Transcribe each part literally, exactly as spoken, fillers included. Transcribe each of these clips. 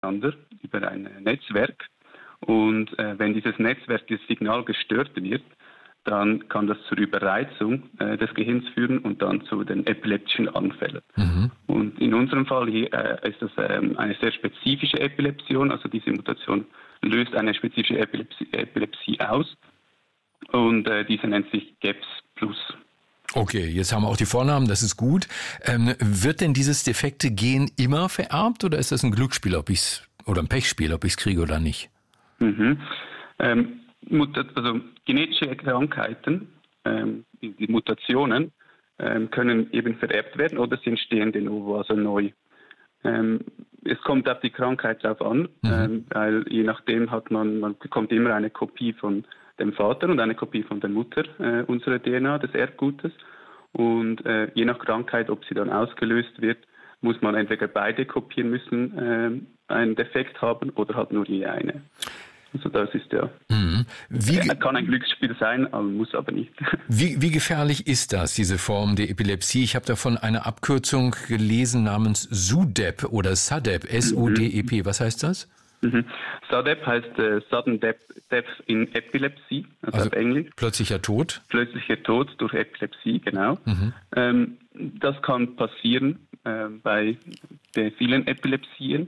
miteinander über ein Netzwerk. Und äh, wenn dieses Netzwerk, dieses Signal gestört wird, dann kann das zur Überreizung äh, des Gehirns führen und dann zu den epileptischen Anfällen. Mhm. Und in unserem Fall hier äh, ist das ähm, eine sehr spezifische Epilepsion, also diese Mutation löst eine spezifische Epilepsie, Epilepsie aus und äh, diese nennt sich G E P S plus. Okay, jetzt haben wir auch die Vornamen, das ist gut. Ähm, wird denn dieses defekte Gen immer vererbt oder ist das ein Glücksspiel, ob ich's oder ein Pechspiel, ob ich es kriege oder nicht? Mhm. Ähm, Also genetische Krankheiten, ähm, die, die Mutationen, ähm, können eben vererbt werden oder sie entstehen de novo, also neu. Ähm, es kommt auf die Krankheit drauf an, mhm. ähm, weil je nachdem hat man, man bekommt immer eine Kopie von dem Vater und eine Kopie von der Mutter äh, unserer D N A, des Erbgutes. Und äh, je nach Krankheit, ob sie dann ausgelöst wird, muss man entweder beide kopieren müssen, äh, einen Defekt haben oder halt nur je eine. Also das ist ja, mhm. wie, kann ein Glücksspiel sein, muss aber nicht. Wie, wie gefährlich ist das, diese Form der Epilepsie? Ich habe davon eine Abkürzung gelesen namens S U D E P oder S A D E P, S U D E P. Was heißt das? Mhm. S A D E P heißt äh, Sudden Death, Death in Epilepsy, also, also auf Englisch. Plötzlicher Tod? Plötzlicher Tod durch Epilepsie, genau. Mhm. Ähm, das kann passieren äh, bei den vielen Epilepsien.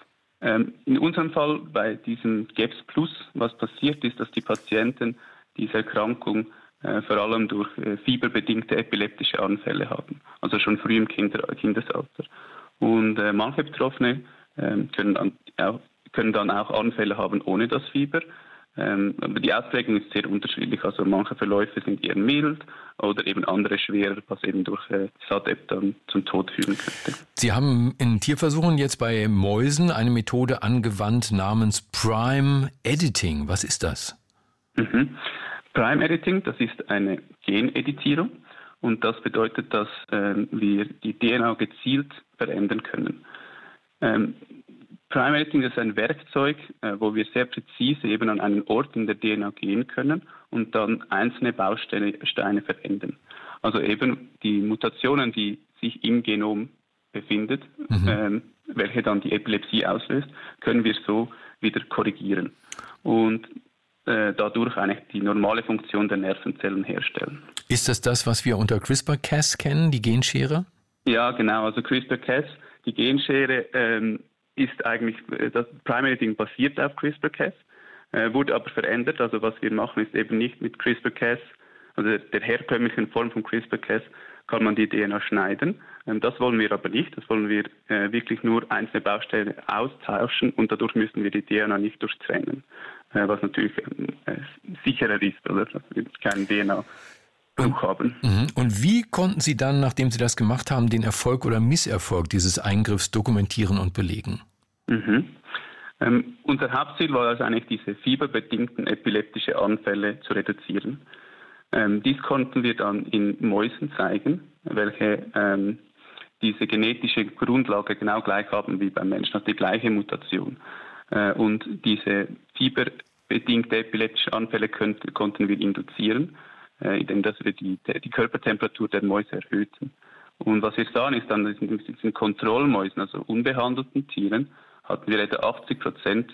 In unserem Fall, bei diesem G E P S plus, was passiert ist, dass die Patienten diese Erkrankung äh, vor allem durch äh, fieberbedingte epileptische Anfälle haben, also schon früh im Kinder- Kindesalter. Und äh, manche Betroffene äh, können, dann auch, können dann auch Anfälle haben ohne das Fieber. Ähm, aber die Ausprägung ist sehr unterschiedlich. Also manche Verläufe sind eher mild oder eben andere schwerer, was eben durch äh, S A D E P dann zum Tod führen könnte. Sie haben in Tierversuchen jetzt bei Mäusen eine Methode angewandt namens Prime Editing. Was ist das? Mhm. Prime Editing, das ist eine Geneditierung und das bedeutet, dass äh, wir die D N A gezielt verändern können. Ähm, Prime Editing ist ein Werkzeug, äh, wo wir sehr präzise eben an einen Ort in der D N A gehen können und dann einzelne Bausteine Steine verändern. Also eben die Mutationen, die sich im Genom befindet, mhm. ähm, welche dann die Epilepsie auslöst, können wir so wieder korrigieren und äh, dadurch eigentlich die normale Funktion der Nervenzellen herstellen. Ist das das, was wir unter CRISPR Cas kennen, die Genschere? Ja, genau. Also CRISPR Cas, die Genschere, ähm, ist eigentlich, das Prime Editing basiert auf CRISPR Cas, äh, wurde aber verändert. Also was wir machen, ist eben nicht mit CRISPR Cas, also der herkömmlichen Form von CRISPR Cas, kann man die D N A schneiden. Ähm, das wollen wir aber nicht. Das wollen wir äh, wirklich nur einzelne Bausteine austauschen und dadurch müssen wir die D N A nicht durchtrennen, äh, was natürlich äh, sicherer ist, oder? Dass wir keinen D N A Bruch haben. Und wie konnten Sie dann, nachdem Sie das gemacht haben, den Erfolg oder Misserfolg dieses Eingriffs dokumentieren und belegen? Mhm. Ähm, unser Hauptziel war also eigentlich, diese fieberbedingten epileptische Anfälle zu reduzieren. Ähm, dies konnten wir dann in Mäusen zeigen, welche ähm, diese genetische Grundlage genau gleich haben wie beim Menschen, also die gleiche Mutation. Äh, und diese fieberbedingte epileptische Anfälle könnt, konnten wir induzieren, indem dass wir die, die Körpertemperatur der Mäuse erhöhten. Und was wir sahen, ist dann, in diesen Kontrollmäusen, also unbehandelten Tieren, hatten wir etwa achtzig Prozent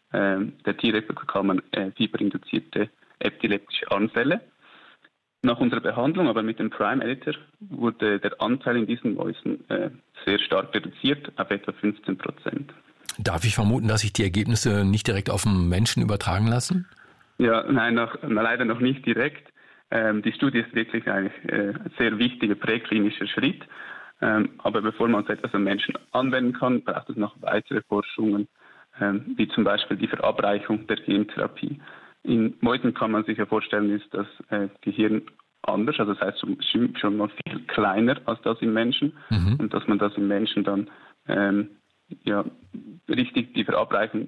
der Tiere bekamen fieberinduzierte epileptische Anfälle. Nach unserer Behandlung, aber mit dem Prime Editor, wurde der Anteil in diesen Mäusen sehr stark reduziert, auf etwa fünfzehn Prozent. Darf ich vermuten, dass sich die Ergebnisse nicht direkt auf den Menschen übertragen lassen? Ja, nein, noch, leider noch nicht direkt. Ähm, die Studie ist wirklich ein äh, sehr wichtiger präklinischer Schritt. Ähm, aber bevor man so etwas am Menschen anwenden kann, braucht es noch weitere Forschungen, ähm, wie zum Beispiel die Verabreichung der Gentherapie. In Mäusen kann man sich ja vorstellen, ist das äh, Gehirn anders, also das heißt schon, schon mal viel kleiner als das im Menschen. Mhm. Und dass man das im Menschen dann ähm, ja, richtig die Verabreichung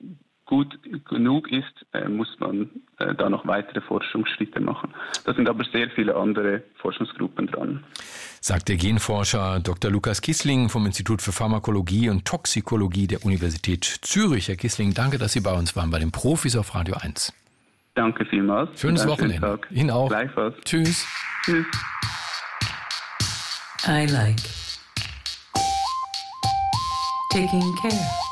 gut genug ist, äh, muss man äh, da noch weitere Forschungsschritte machen. Da sind aber sehr viele andere Forschungsgruppen dran. Sagt der Genforscher Doktor Lukas Kissling vom Institut für Pharmakologie und Toxikologie der Universität Zürich. Herr Kissling, danke, dass Sie bei uns waren, bei den Profis auf Radio eins. Danke vielmals. Schönes Wochenende. Ihnen auch. Gleichfalls. Tschüss. Tschüss. I like taking care.